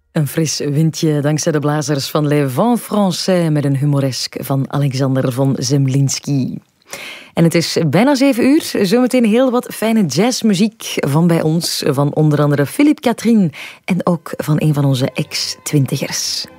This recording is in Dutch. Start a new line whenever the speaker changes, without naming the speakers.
Een fris windje dankzij de blazers van Les Vents Français met een humoresk van Alexander von Zemlinsky. En het is bijna 7 uur. Zometeen heel wat fijne jazzmuziek van bij ons. Van onder andere Philippe Catherine en ook van een van onze ex-twintigers.